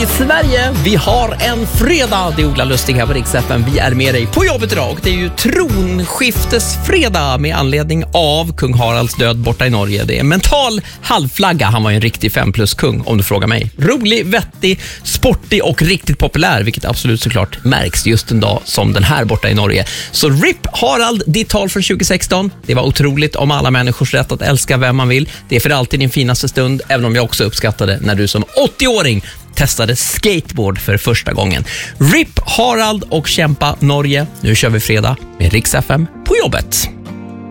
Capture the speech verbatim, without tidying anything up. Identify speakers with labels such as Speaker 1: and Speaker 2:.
Speaker 1: Hej Sverige! Vi har en fredag. Det är Ola Lustig här på Rix F M. Vi är med dig på jobbet idag. Det är ju tronskiftesfredag med anledning av kung Haralds död borta i Norge. Det är mental halvflagga. Han var ju en riktig fem plus kung om du frågar mig. Rolig, vettig, sportig och riktigt populär, vilket absolut såklart märks just en dag som den här borta i Norge. Så R I P Harald, ditt tal från tjugo sexton. Det var otroligt, om alla människors rätt att älska vem man vill. Det är för alltid din finaste stund, även om jag också uppskattade när du som åttio-åring testade skateboard för första gången. R I P Harald och kämpa Norge. Nu kör vi fredag med Rix F M på jobbet.